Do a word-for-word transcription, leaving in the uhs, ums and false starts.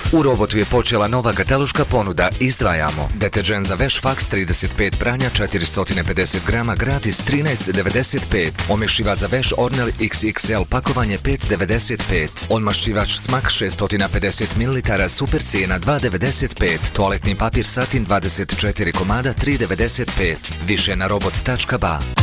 U Robotu je počela nova kataloška ponuda Izdvajamo. Deterđent za veš Fax trideset pet pranja četiristo pedeset grama gratis trinaest devedeset pet. Omešivač za veš Ornel iks iks el pakovanje pet devedeset pet. Onmašivač Smak šesto pedeset mililitara super cijena dva devedeset pet. Toaletni papir Satin dvadeset četiri komada tri devedeset pet. Više na robot tačka ba.